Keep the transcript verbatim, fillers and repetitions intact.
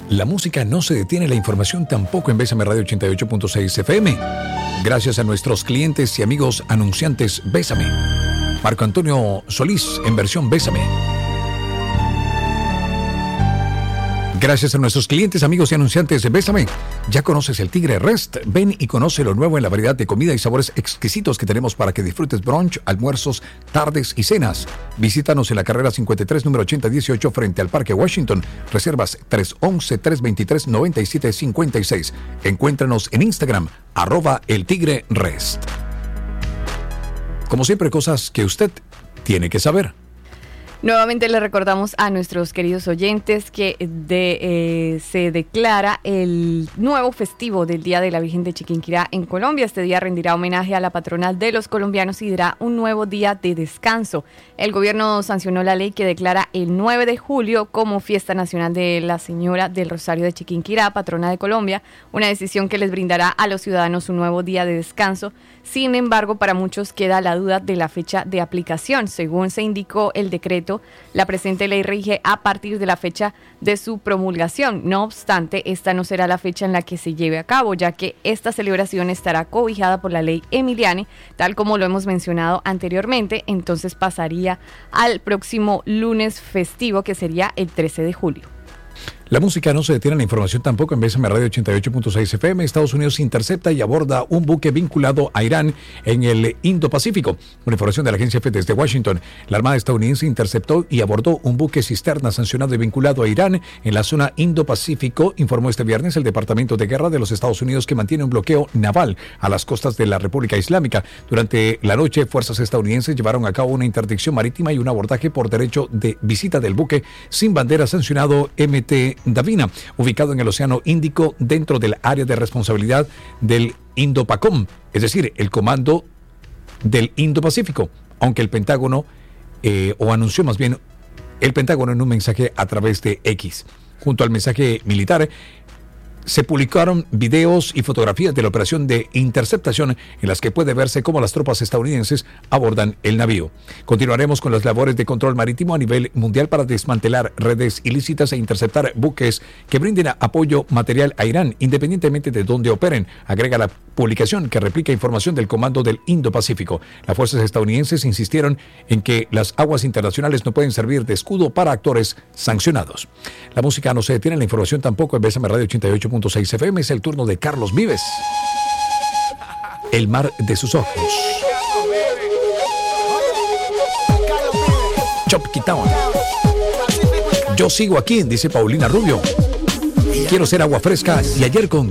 La música no se detiene, la información tampoco en Bésame Radio ochenta y ocho punto seis F M. Gracias a nuestros clientes y amigos anunciantes Bésame. Marco Antonio Solís en versión Bésame. Gracias a nuestros clientes, amigos y anunciantes de Bésame. Ya conoces el Tigre Rest. Ven y conoce lo nuevo en la variedad de comida y sabores exquisitos que tenemos para que disfrutes brunch, almuerzos, tardes y cenas. Visítanos en la carrera cincuenta y tres, número ochenta dieciocho, frente al Parque Washington. Reservas tres once, tres veintitrés, noventa y siete cincuenta y seis. Encuéntranos en Instagram, arroba el Tigre Rest. Como siempre, cosas que usted tiene que saber. Nuevamente le recordamos a nuestros queridos oyentes que de, eh, se declara el nuevo festivo del Día de la Virgen de Chiquinquirá en Colombia. Este día rendirá homenaje a la patronal de los colombianos y dará un nuevo día de descanso. El gobierno sancionó la ley que declara el nueve de julio como fiesta nacional de la Señora del Rosario de Chiquinquirá, patrona de Colombia, una decisión que les brindará a los ciudadanos un nuevo día de descanso. Sin embargo, para muchos queda la duda de la fecha de aplicación. Según se indicó el decreto, la presente ley rige a partir de la fecha de su promulgación. No obstante, esta no será la fecha en la que se lleve a cabo, ya que esta celebración estará cobijada por la ley Emiliani, tal como lo hemos mencionado anteriormente. Entonces pasaría al próximo lunes festivo, que sería el trece de julio. La música no se detiene, la información tampoco en Bésame Radio ochenta y ocho punto seis F M. Estados Unidos intercepta y aborda un buque vinculado a Irán en el Indo-Pacífico. Una información de la agencia F desde Washington. La Armada estadounidense interceptó y abordó un buque cisterna sancionado y vinculado a Irán en la zona Indo-Pacífico, informó este viernes el Departamento de Guerra de los Estados Unidos, que mantiene un bloqueo naval a las costas de la República Islámica. Durante la noche, fuerzas estadounidenses llevaron a cabo una interdicción marítima y un abordaje por derecho de visita del buque sin bandera sancionado M T Davina, ubicado en el Océano Índico dentro del área de responsabilidad del Indo-PACOM, es decir, el Comando del Indo-Pacífico, aunque el Pentágono, eh, o anunció más bien el Pentágono en un mensaje a través de X. Junto al mensaje militar, se publicaron videos y fotografías de la operación de interceptación en las que puede verse cómo las tropas estadounidenses abordan el navío. Continuaremos con las labores de control marítimo a nivel mundial para desmantelar redes ilícitas e interceptar buques que brinden apoyo material a Irán, independientemente de dónde operen, agrega la publicación, que replica información del Comando del Indo-Pacífico. Las fuerzas estadounidenses insistieron en que las aguas internacionales no pueden servir de escudo para actores sancionados. La música no se detiene, la información tampoco en Bésame Radio ochenta y ocho punto seis F M. Es el turno de Carlos Vives. El mar de sus ojos. Chopquitown. Yo sigo aquí, dice Paulina Rubio. Quiero ser agua fresca y ayer con